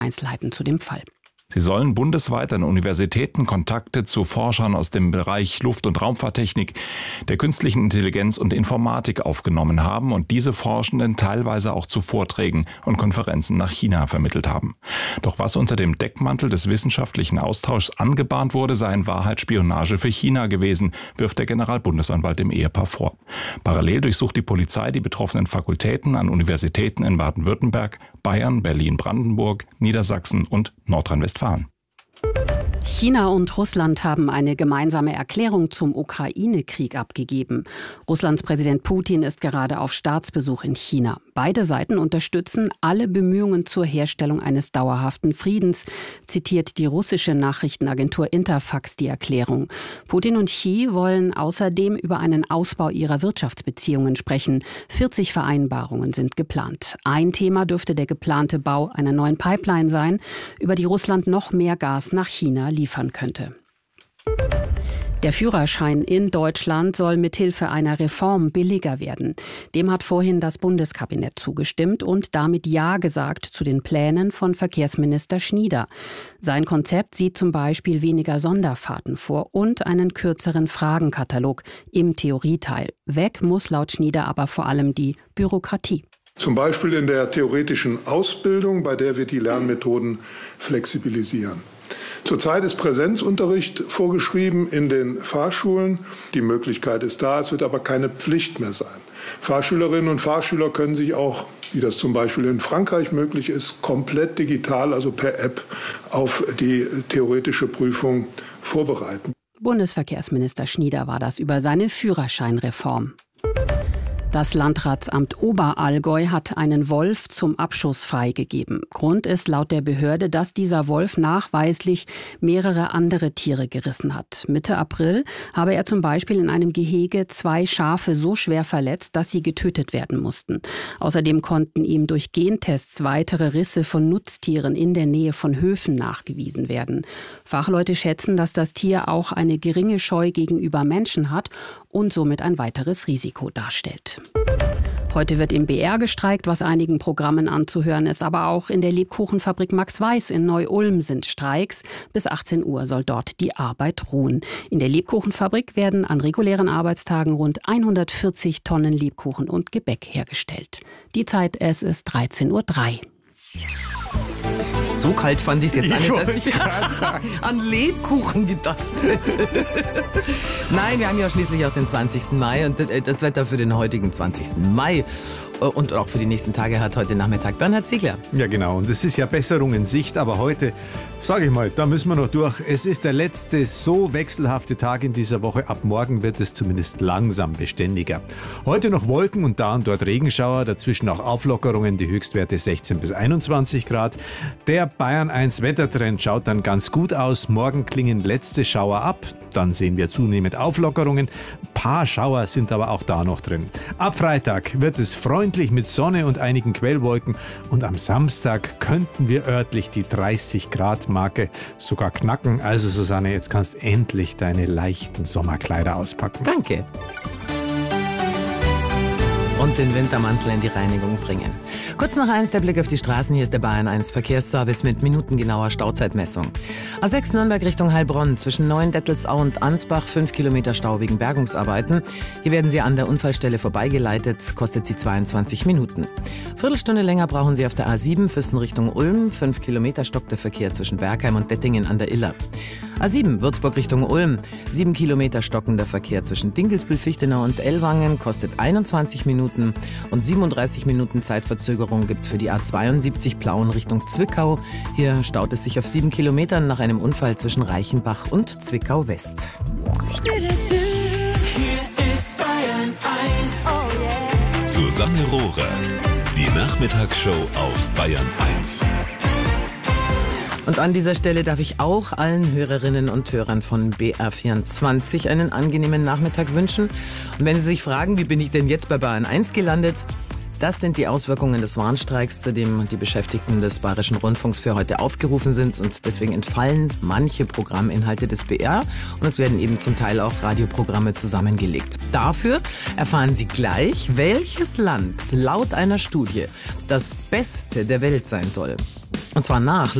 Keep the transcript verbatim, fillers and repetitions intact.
eins leiten zu dem Fall. Sie sollen bundesweit an Universitäten Kontakte zu Forschern aus dem Bereich Luft- und Raumfahrttechnik, der künstlichen Intelligenz und Informatik aufgenommen haben und diese Forschenden teilweise auch zu Vorträgen und Konferenzen nach China vermittelt haben. Doch was unter dem Deckmantel des wissenschaftlichen Austauschs angebahnt wurde, sei in Wahrheit Spionage für China gewesen, wirft der Generalbundesanwalt dem Ehepaar vor. Parallel durchsucht die Polizei die betroffenen Fakultäten an Universitäten in Baden-Württemberg, Bayern, Berlin-Brandenburg, Niedersachsen und Nordrhein-Westfalen. China und Russland haben eine gemeinsame Erklärung zum Ukraine-Krieg abgegeben. Russlands Präsident Putin ist gerade auf Staatsbesuch in China. Beide Seiten unterstützen alle Bemühungen zur Herstellung eines dauerhaften Friedens, zitiert die russische Nachrichtenagentur Interfax die Erklärung. Putin und Xi wollen außerdem über einen Ausbau ihrer Wirtschaftsbeziehungen sprechen. vierzig Vereinbarungen sind geplant. Ein Thema dürfte der geplante Bau einer neuen Pipeline sein, über die Russland noch mehr Gas nach China liefern könnte. Der Führerschein in Deutschland soll mithilfe einer Reform billiger werden. Dem hat vorhin das Bundeskabinett zugestimmt und damit Ja gesagt zu den Plänen von Verkehrsminister Schnieder. Sein Konzept sieht zum Beispiel weniger Sonderfahrten vor und einen kürzeren Fragenkatalog im Theorieteil. Weg muss laut Schnieder aber vor allem die Bürokratie. Zum Beispiel in der theoretischen Ausbildung, bei der wir die Lernmethoden flexibilisieren. Zurzeit ist Präsenzunterricht vorgeschrieben in den Fahrschulen. Die Möglichkeit ist da, es wird aber keine Pflicht mehr sein. Fahrschülerinnen und Fahrschüler können sich auch, wie das zum Beispiel in Frankreich möglich ist, komplett digital, also per App, auf die theoretische Prüfung vorbereiten. Bundesverkehrsminister Schnieder war das über seine Führerscheinreform. Das Landratsamt Oberallgäu hat einen Wolf zum Abschuss freigegeben. Grund ist laut der Behörde, dass dieser Wolf nachweislich mehrere andere Tiere gerissen hat. Mitte April habe er zum Beispiel in einem Gehege zwei Schafe so schwer verletzt, dass sie getötet werden mussten. Außerdem konnten ihm durch Gentests weitere Risse von Nutztieren in der Nähe von Höfen nachgewiesen werden. Fachleute schätzen, dass das Tier auch eine geringe Scheu gegenüber Menschen hat und somit ein weiteres Risiko darstellt. Heute wird im B R gestreikt, was einigen Programmen anzuhören ist. Aber auch in der Lebkuchenfabrik Max Weiß in Neu-Ulm sind Streiks. Bis achtzehn Uhr soll dort die Arbeit ruhen. In der Lebkuchenfabrik werden an regulären Arbeitstagen rund hundertvierzig Tonnen Lebkuchen und Gebäck hergestellt. Die Zeit, es ist dreizehn Uhr drei. So kalt fand ich es jetzt ich nicht, dass ich an Lebkuchen gedacht hätte. Nein, wir haben ja schließlich auch den zwanzigsten Mai und das Wetter für den heutigen zwanzigsten Mai und auch für die nächsten Tage hat heute Nachmittag Bernhard Ziegler. Ja genau, und es ist ja Besserung in Sicht, aber heute, sage ich mal, da müssen wir noch durch. Es ist der letzte so wechselhafte Tag in dieser Woche. Ab morgen wird es zumindest langsam beständiger. Heute noch Wolken und da und dort Regenschauer, dazwischen auch Auflockerungen, die Höchstwerte sechzehn bis einundzwanzig Grad. Der Bayern eins Wettertrend schaut dann ganz gut aus. Morgen klingen letzte Schauer ab. Dann sehen wir zunehmend Auflockerungen. Ein paar Schauer sind aber auch da noch drin. Ab Freitag wird es freundlich mit Sonne und einigen Quellwolken. Und am Samstag könnten wir örtlich die dreißig Grad Marke sogar knacken. Also Susanne, jetzt kannst endlich deine leichten Sommerkleider auspacken. Danke. Und den Wintermantel in die Reinigung bringen. Kurz nach eins der Blick auf die Straßen. Hier ist der Bayern eins Verkehrsservice mit minutengenauer Stauzeitmessung. A sechs Nürnberg Richtung Heilbronn zwischen Neuendettelsau und Ansbach fünf Kilometer Stau wegen Bergungsarbeiten. Hier werden Sie an der Unfallstelle vorbeigeleitet, kostet Sie zweiundzwanzig Minuten. Viertelstunde länger brauchen Sie auf der A sieben Füssen Richtung Ulm. fünf Kilometer stockt der Verkehr zwischen Bergheim und Dettingen an der Iller. A sieben Würzburg Richtung Ulm. sieben Kilometer stockender Verkehr zwischen Dinkelsbühl, Fichtenau und Ellwangen kostet einundzwanzig Minuten. Und siebenunddreißig Minuten Zeitverzögerung gibt's für die A zweiundsiebzig Plauen Richtung Zwickau. Hier staut es sich auf sieben Kilometern nach einem Unfall zwischen Reichenbach und Zwickau West. Hier ist Bayern eins. Oh yeah. Susanne Rohrer, die Nachmittagsshow auf Bayern eins. Und an dieser Stelle darf ich auch allen Hörerinnen und Hörern von B R vierundzwanzig einen angenehmen Nachmittag wünschen. Und wenn Sie sich fragen, wie bin ich denn jetzt bei Bayern eins gelandet? Das sind die Auswirkungen des Warnstreiks, zu dem die Beschäftigten des Bayerischen Rundfunks für heute aufgerufen sind. Und deswegen entfallen manche Programminhalte des B R und es werden eben zum Teil auch Radioprogramme zusammengelegt. Dafür erfahren Sie gleich, welches Land laut einer Studie das Beste der Welt sein soll. Und zwar nach